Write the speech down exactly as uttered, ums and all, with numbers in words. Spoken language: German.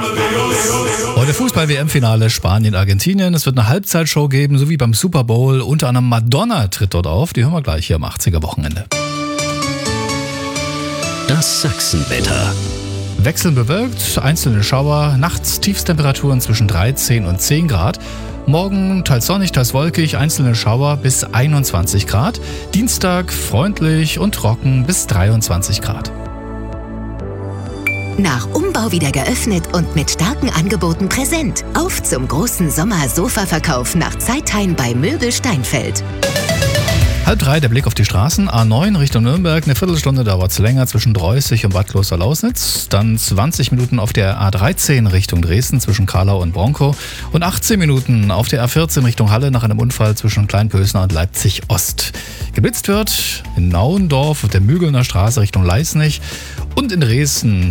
Heute Fußball-W M-Finale Spanien-Argentinien. Es wird eine Halbzeitshow geben, so wie beim Super Bowl. Unter anderem Madonna tritt dort auf. Die hören wir gleich hier am achtziger-Wochenende. Das Sachsenwetter. Wechselnd bewölkt, einzelne Schauer, nachts Tiefstemperaturen zwischen dreizehn und zehn Grad. Morgen teils sonnig, teils wolkig, einzelne Schauer bis einundzwanzig Grad. Dienstag freundlich und trocken bis dreiundzwanzig Grad. Nach Umbau wieder geöffnet und mit starken Angeboten präsent. Auf zum großen Sommer-Sofa-Verkauf nach Zeithain bei Möbel Steinfeld. Halb drei, der Blick auf die Straßen. A neun Richtung Nürnberg. Eine Viertelstunde dauert es länger zwischen Dreußig und Bad Kloster-Lausnitz. Dann zwanzig Minuten auf der A dreizehn Richtung Dresden zwischen Karlau und Bronkow. Und achtzehn Minuten auf der A vierzehn Richtung Halle nach einem Unfall zwischen Kleinpösner und Leipzig-Ost. Geblitzt wird in Nauendorf auf der Mügelner Straße Richtung Leisnig. Und in Dresden